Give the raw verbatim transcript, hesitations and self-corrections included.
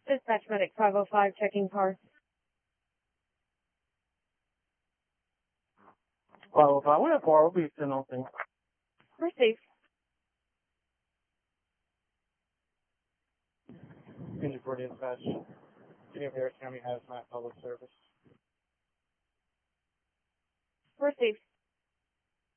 Dispatch medic five oh five checking car. five oh five, what car will be sitting on thing? Received. Engine for dispatch. City of Harris County Hazmat Public Service. Received.